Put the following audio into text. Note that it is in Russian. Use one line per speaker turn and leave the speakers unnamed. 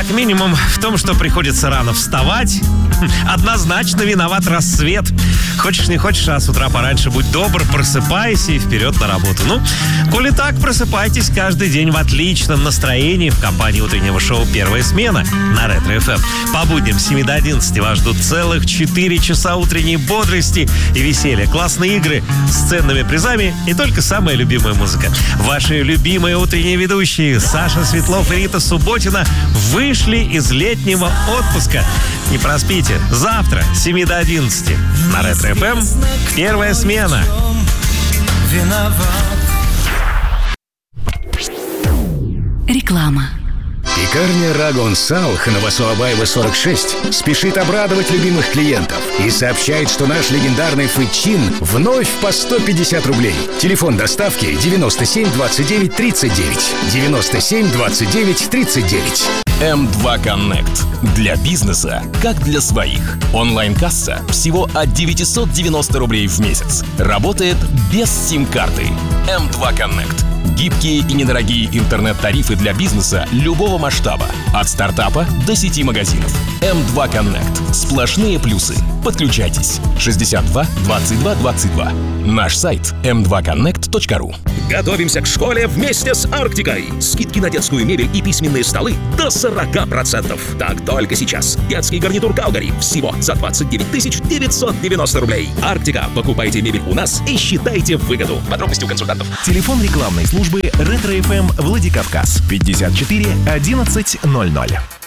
Как минимум в том, что приходится рано вставать, однозначно виноват рассвет. Хочешь не хочешь, а с утра пораньше будь добр, просыпайся и вперед на работу. Ну, коли так, просыпайтесь каждый день в отличном настроении в компании утреннего шоу «Первая смена» на Ретро-ФМ. По будням с 7 до 11 вас ждут целых 4 часа утренней бодрости и веселья, классные игры с ценными призами и только самая любимая музыка. Ваши любимые утренние ведущие Саша Светлов и Рита Субботина вышли из летнего отпуска. Не проспите. Завтра с 7 до 11 на Ретро-ФМ «Первая смена».
Реклама.
Пекарня Рагон Салх на Васуабаева 46 спешит обрадовать любимых клиентов и сообщает, что наш легендарный фычин вновь по 150 рублей. Телефон доставки 97 29 39. 97 29 39.
М2 Connect. Для бизнеса, как для своих. Онлайн-касса всего от 990 рублей в месяц. Работает без сим-карты. М2 Connect. Гибкие и недорогие интернет-тарифы для бизнеса любого масштаба. От стартапа до сети магазинов. М2 Connect. Сплошные плюсы. Подключайтесь. 62 22 22. Наш сайт m2connect.ru.
Готовимся к школе вместе с Арктикой. Скидки на детскую мебель и письменные столы до 40%. Так только сейчас. Детский гарнитур Калгари всего за 29 990 рублей. Арктика. Покупайте мебель у нас и считайте выгоду. Подробности у консультантов.
Телефон рекламной службы Ретро-ФМ Владикавказ 54 11 00.